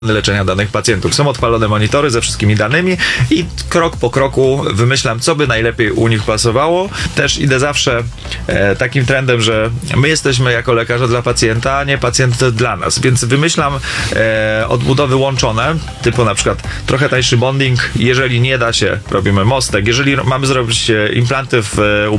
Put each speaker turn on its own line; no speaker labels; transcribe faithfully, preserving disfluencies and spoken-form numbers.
leczenia danych pacjentów. Są odpalone monitory ze wszystkimi danymi i krok po kroku wymyślam, co by najlepiej u nich pasowało. Też idę zawsze e, takim trendem, że my jesteśmy jako lekarze dla pacjenta, a nie pacjent dla nas, więc wymyślam e, odbudowy łączone, typu na przykład trochę tańszy bonding, jeżeli nie da się, robimy mostek, jeżeli mamy zrobić implanty w